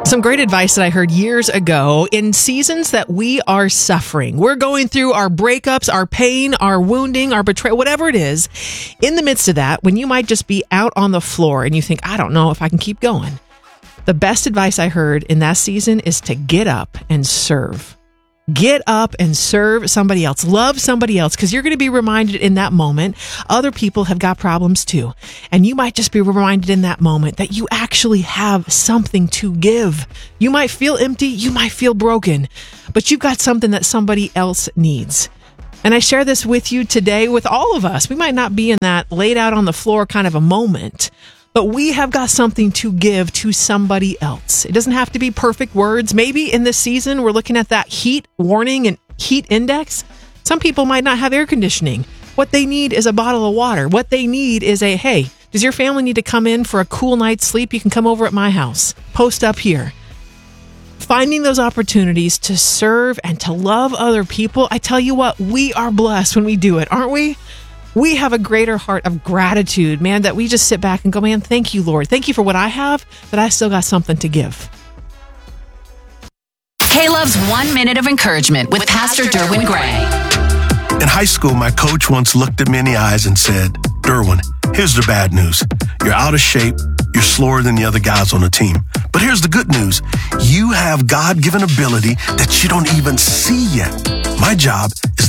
Some great advice that I heard years ago in seasons that we are suffering. We're going through our breakups, our pain, our wounding, our betrayal, whatever it is. In the midst of that, when you might just be out on the floor and you think, I don't know if I can keep going. The best advice I heard in that season is to get up and serve. Get up and serve somebody else. Love somebody else, because you're going to be reminded in that moment other people have got problems too. And you might just be reminded in that moment that you actually have something to give. You might feel empty. You might feel broken, but you've got something that somebody else needs. And I share this with you today with all of us. We might not be in that laid out on the floor kind of a moment, but we have got something to give to somebody else. It doesn't have to be perfect words. Maybe in this season, we're looking at that heat warning and heat index. Some people might not have air conditioning. What they need is a bottle of water. What they need is hey, does your family need to come in for a cool night's sleep? You can come over at my house. Post up here. Finding those opportunities to serve and to love other people. I tell you what, we are blessed when we do it, aren't we? We have a greater heart of gratitude, man, that we just sit back and go, man, thank you, Lord. Thank you for what I have, but I still got something to give. K-Love's 1 minute of encouragement with Pastor Derwin Gray. In high school, my coach once looked at me in the eyes and said, Derwin, here's the bad news. You're out of shape. You're slower than the other guys on the team. But here's the good news. You have God-given ability that you don't even see yet. My job is